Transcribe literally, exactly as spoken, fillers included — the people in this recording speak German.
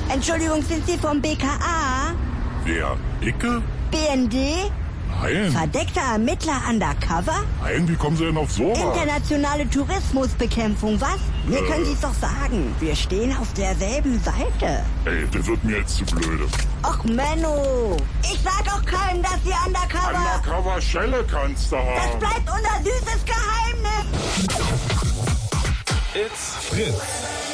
Entschuldigung, sind Sie vom B K A? Wer? Icke? B N D? Nein. Verdeckter Ermittler undercover? Nein, wie kommen Sie denn auf sowas? Internationale Tourismusbekämpfung, was? Mir Äh. können Sie es doch sagen. Wir stehen auf derselben Seite. Ey, das wird mir jetzt zu blöde. Och, Menno. Ich sag auch keinem, dass Sie undercover... Undercover Schelle kannst du Das haben. bleibt unser süßes Geheimnis. It's Fritz.